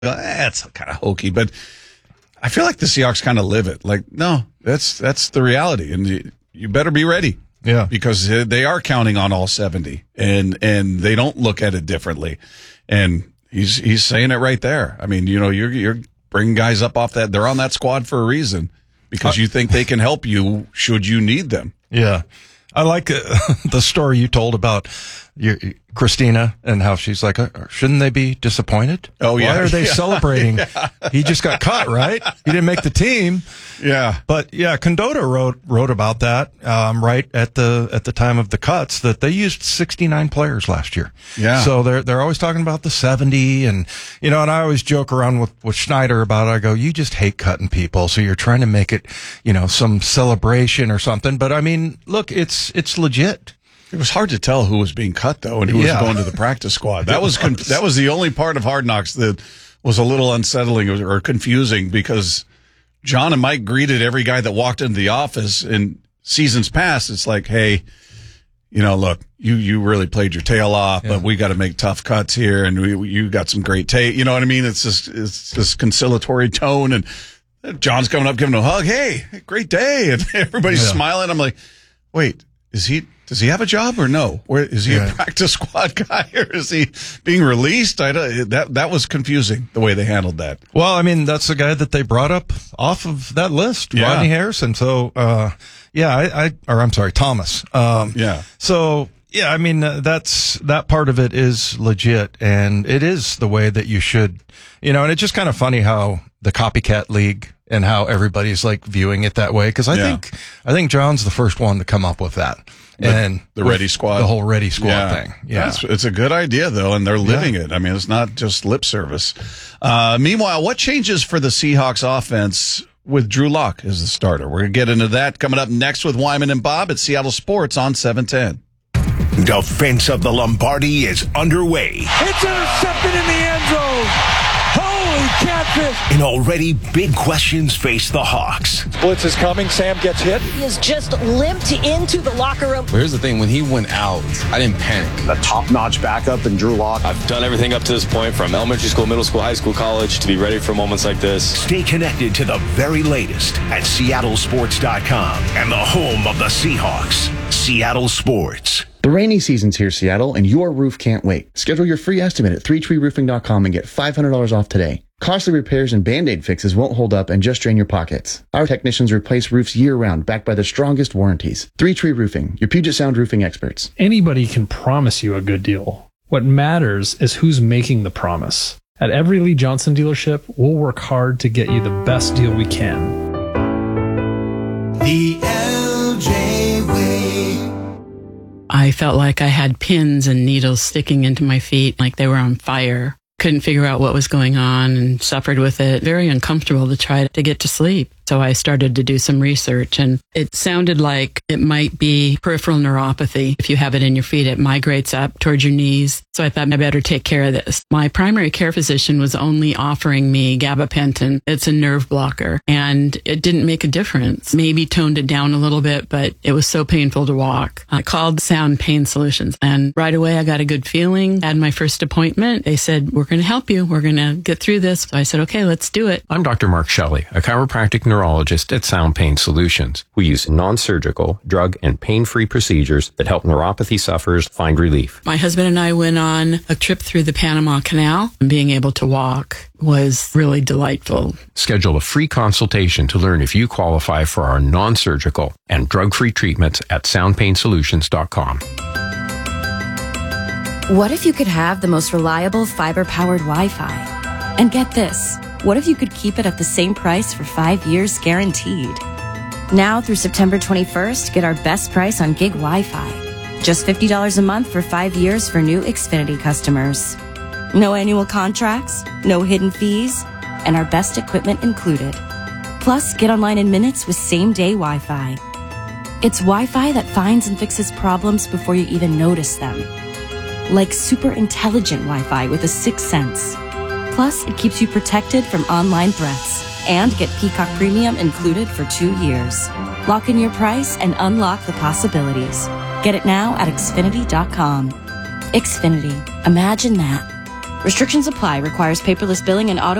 That's kind of hokey, but I feel like the Seahawks kind of live it. Like, no, that's the reality, and you better be ready. Yeah, because they are counting on all 70, and they don't look at it differently. And he's saying it right there. I mean, you're bringing guys up off that. They're on that squad for a reason because you think they can help you should you need them. Yeah. I like the story you told about Christina and how she's like, shouldn't they be disappointed? Oh, yeah. Why are they celebrating? Yeah. He just got cut, right? He didn't make the team. Yeah. But yeah, Condotta wrote about that, right at the time of the cuts, that they used 69 players last year. Yeah. So they're always talking about the 70 and I always joke around with Schneider about it. I go, you just hate cutting people. So you're trying to make it, some celebration or something. But I mean, look, it's legit. It was hard to tell who was being cut, though, and who was going to the practice squad. That was the only part of Hard Knocks that was a little unsettling or confusing, because John and Mike greeted every guy that walked into the office. In seasons past, it's like, hey, look, you really played your tail off, but we got to make tough cuts here, and you got some great tape. You know what I mean? It's this conciliatory tone, and John's coming up, giving him a hug. Hey, great day, and everybody's smiling. I'm like, wait, does he have a job or no? Or is he a practice squad guy, or is he being released? That was confusing, the way they handled that. Well, I mean, that's the guy that they brought up off of that list, Rodney Harrison. So, I'm sorry, Thomas. So, yeah, I mean, that part of it is legit, and it is the way that you should, and it's just kind of funny how the copycat league and how everybody's like viewing it that way. Because I think John's the first one to come up with that. And the Ready Squad, the whole Ready Squad thing. Yeah, it's a good idea though, and they're living it. I mean, it's not just lip service. Meanwhile, what changes for the Seahawks offense with Drew Lock as the starter? We're gonna get into that coming up next with Wyman and Bob at Seattle Sports on 710. Defense of the Lombardi is underway. It's intercepted in the end zone. Holy catfish! And already big questions face the Hawks. Blitz is coming. Sam gets hit. He has just limped into the locker room. But here's the thing. When he went out, I didn't panic. A top-notch backup in Drew Lock. I've done everything up to this point, from elementary school, middle school, high school, college, to be ready for moments like this. Stay connected to the very latest at SeattleSports.com and the home of the Seahawks, Seattle Sports. The rainy season's here, Seattle, and your roof can't wait. Schedule your free estimate at 3treeroofing.com and get $500 off today. Costly repairs and Band-Aid fixes won't hold up and just drain your pockets. Our technicians replace roofs year-round, backed by the strongest warranties. 3 Tree Roofing, your Puget Sound roofing experts. Anybody can promise you a good deal. What matters is who's making the promise. At every Lee Johnson dealership, we'll work hard to get you the best deal we can. The LJ Way. I felt like I had pins and needles sticking into my feet, like they were on fire. Couldn't figure out what was going on and suffered with it. Very uncomfortable to try to get to sleep. So I started to do some research, and it sounded like it might be peripheral neuropathy. If you have it in your feet, it migrates up towards your knees. So I thought I better take care of this. My primary care physician was only offering me gabapentin. It's a nerve blocker, and it didn't make a difference. Maybe toned it down a little bit, but it was so painful to walk. I called Sound Pain Solutions, and right away I got a good feeling. Had my first appointment. They said, we're going to help you. We're going to get through this. So I said, okay, let's do it. I'm Dr. Mark Shelley, a chiropractic neurologist at Sound Pain Solutions. We use non-surgical, drug, and pain-free procedures that help neuropathy sufferers find relief. My husband and I went on a trip through the Panama Canal, and being able to walk was really delightful. Schedule a free consultation to learn if you qualify for our non-surgical and drug-free treatments at soundpainsolutions.com. What if you could have the most reliable fiber-powered Wi-Fi? And get this, what if you could keep it at the same price for 5 years guaranteed? Now through September 21st, get our best price on gig Wi-Fi. Just $50 a month for 5 years for new Xfinity customers. No annual contracts, no hidden fees, and our best equipment included. Plus, get online in minutes with same-day Wi-Fi. It's Wi-Fi that finds and fixes problems before you even notice them. Like super intelligent Wi-Fi with a sixth sense. Plus, it keeps you protected from online threats. And get Peacock Premium included for 2 years. Lock in your price and unlock the possibilities. Get it now at Xfinity.com. Xfinity. Imagine that. Restrictions apply. Requires paperless billing and auto